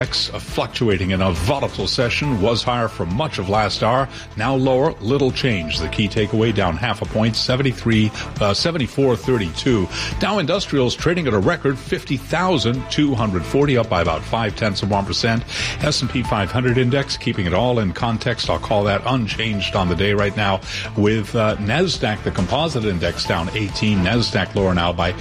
Fluctuating in a volatile session, was higher for much of last hour, now lower, little change. The key takeaway down half a point, 74.32. Dow Industrials trading at a record 50,240, up by about 0.5%. S&P 500 index keeping it all in context. I'll call that unchanged on the day right now, with NASDAQ, the composite index, down 18. NASDAQ lower now by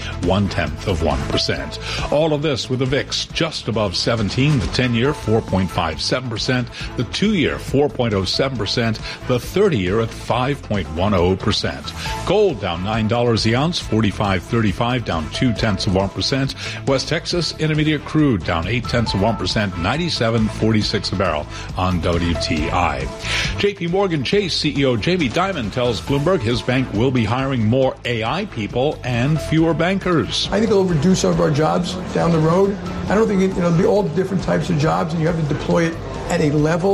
0.1%. All of this with the VIX just above 17. The 10-year, 4.57%. The 2-year, 4.07%. The 30-year at 5.10%. Gold down $9 the ounce, 45.35, down 0.2%. West Texas Intermediate crude down 0.8%, 97.46 a barrel on WTI. J.P. Morgan Chase CEO Jamie Dimon tells Bloomberg his bank will be hiring more AI people and fewer bankers. I think it'll reduce some of our jobs down the road. I don't think it'll be all different types of jobs, and you have to deploy it at a level.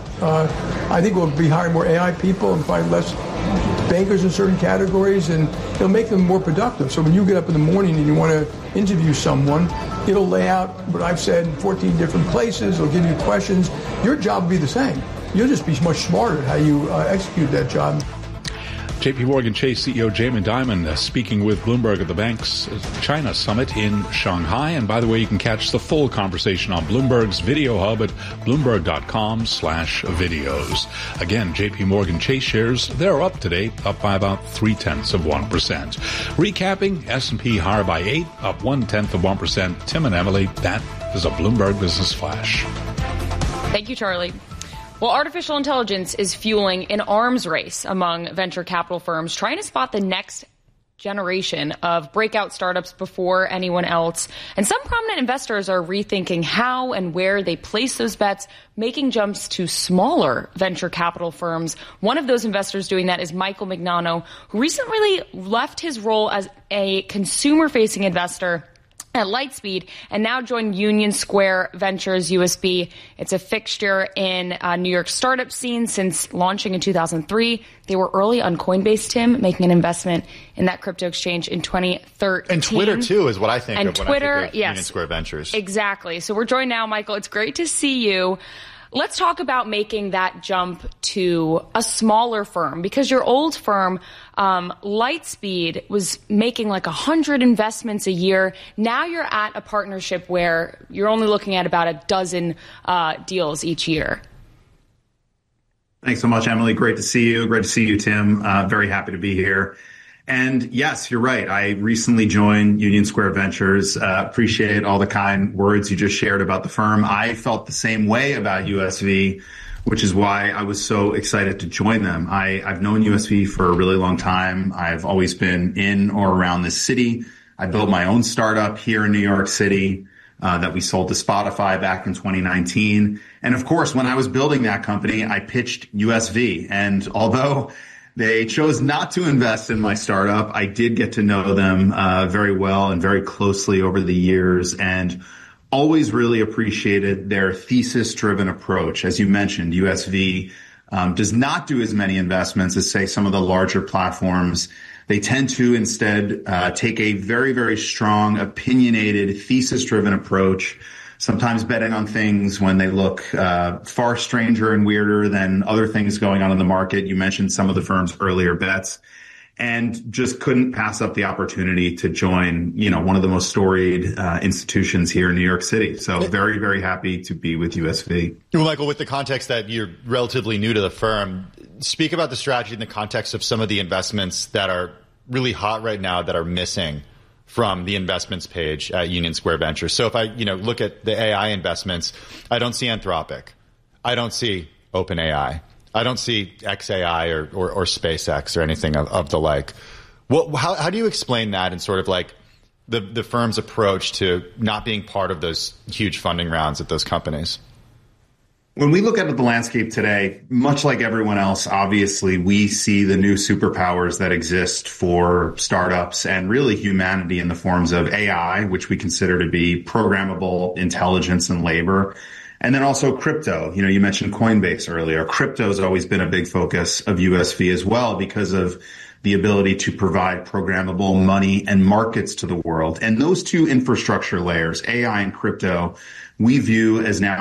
I think we'll be hiring more AI people and probably less bankers in certain categories, and it'll make them more productive. So when you get up in the morning and you want to interview someone, it'll lay out what I've said in 14 different places. It'll give you questions. Your job will be the same. You'll just be much smarter at how you execute that job. J.P. Morgan Chase CEO Jamie Dimon speaking with Bloomberg at the bank's China Summit in Shanghai. And by the way, you can catch the full conversation on Bloomberg's Video Hub at bloomberg.com/videos. Again, J.P. Morgan Chase shares, they're up today, up by about 0.3%. Recapping, S&P higher by 8, up 0.1%. Tim and Emily, that is a Bloomberg Business Flash. Thank you, Charlie. Well, artificial intelligence is fueling an arms race among venture capital firms trying to spot the next generation of breakout startups before anyone else. And some prominent investors are rethinking how and where they place those bets, making jumps to smaller venture capital firms. One of those investors doing that is Michael Mignano, who recently left his role as a consumer-facing investor at Lightspeed and now joined Union Square Ventures USB. It's a fixture in New York startup scene since launching in 2003. They were early on Coinbase, Tim, making an investment in that crypto exchange in 2013. And Twitter, too, is what I think and of when Twitter, I think of yes, Union Square Ventures. Exactly. So we're joined now, Michael. It's great to see you. Let's talk about making that jump to a smaller firm, because your old firm, Lightspeed, was making like 100 investments a year. Now you're at a partnership where you're only looking at about a dozen deals each year. Thanks so much, Emily. Great to see you. Great to see you, Tim. Very happy to be here. And yes, you're right. I recently joined Union Square Ventures. Appreciate all the kind words you just shared about the firm. I felt the same way about USV, which is why I was so excited to join them. I've known USV for a really long time. I've always been in or around this city. I built my own startup here in New York City that we sold to Spotify back in 2019. And of course, when I was building that company, I pitched USV. And although they chose not to invest in my startup, I did get to know them very well and very closely over the years, and always really appreciated their thesis-driven approach. As you mentioned, USV does not do as many investments as, say, some of the larger platforms. They tend to instead take a very, very strong, opinionated, thesis-driven approach, sometimes betting on things when they look far stranger and weirder than other things going on in the market. You mentioned some of the firm's earlier bets, and just couldn't pass up the opportunity to join, one of the most storied institutions here in New York City. So very, very happy to be with USV. Well, Michael, with the context that you're relatively new to the firm, speak about the strategy in the context of some of the investments that are really hot right now that are missing from the investments page at Union Square Ventures. So if I, look at the AI investments, I don't see Anthropic. I don't see OpenAI. I don't see xAI or SpaceX or anything of the like. How do you explain that and sort of like the firm's approach to not being part of those huge funding rounds at those companies? When we look at the landscape today, much like everyone else, obviously, we see the new superpowers that exist for startups and really humanity in the forms of AI, which we consider to be programmable intelligence and labor. And then also crypto. You mentioned Coinbase earlier. Crypto has always been a big focus of USV as well because of the ability to provide programmable money and markets to the world. And those two infrastructure layers, AI and crypto, we view as now